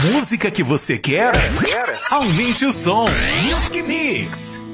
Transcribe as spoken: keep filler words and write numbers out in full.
música que você quer? Aumente o som. Music Mix.